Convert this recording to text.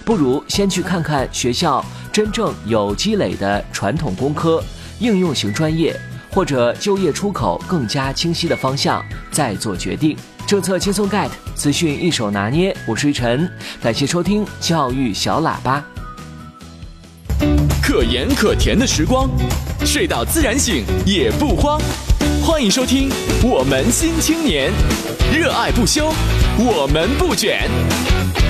不如先去看看学校真正有积累的传统工科、应用型专业，或者就业出口更加清晰的方向，再做决定。政策轻松 get， 资讯一手拿捏，我是玉晨，感谢收听教育小喇叭。 可盐可甜的时光，睡到自然醒也不慌。欢迎收听我们新青年，热爱不休，我们不卷。